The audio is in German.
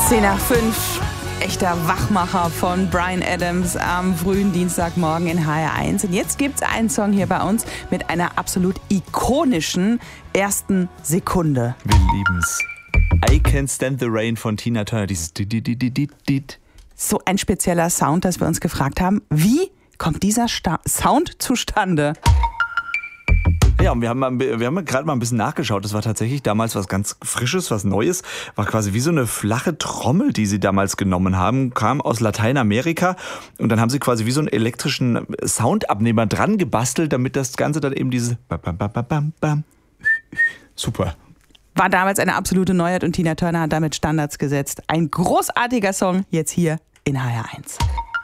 10 nach 5. Echter Wachmacher von Bryan Adams am frühen Dienstagmorgen in HR1. Und jetzt gibt es einen Song hier bei uns mit einer absolut ikonischen ersten Sekunde. Wir lieben's. I Can't Stand the Rain von Tina Turner. Dieses Dit. So ein spezieller Sound, dass wir uns gefragt haben, wie kommt dieser Sound zustande? Ja, und wir haben gerade mal ein bisschen nachgeschaut. Das war tatsächlich damals was ganz Frisches, was Neues. War quasi wie so eine flache Trommel, die sie damals genommen haben. Kam aus Lateinamerika. Und dann haben sie quasi wie so einen elektrischen Soundabnehmer dran gebastelt, damit das Ganze dann eben diese Bam. Super. War damals eine absolute Neuheit und Tina Turner hat damit Standards gesetzt. Ein großartiger Song jetzt hier in HR1.